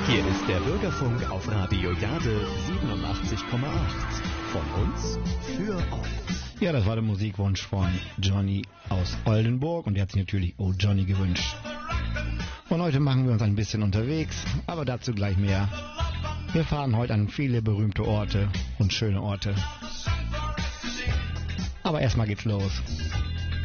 Hier ist der Bürgerfunk auf Radio Jade 87,8. Von uns für euch. Ja, das war der Musikwunsch von Johnny aus Oldenburg und der hat sich natürlich Oh Johnny gewünscht. Und heute machen wir uns ein bisschen unterwegs, aber dazu gleich mehr. Wir fahren heute an viele berühmte Orte und schöne Orte. Aber erstmal geht's los.